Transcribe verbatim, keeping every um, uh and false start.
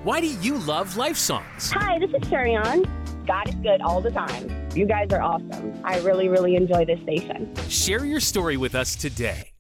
Why do you love Life Songs? Hi, this is Sherry-On. God is good all the time. You guys are awesome. I really, really enjoy this station. Share your story with us today.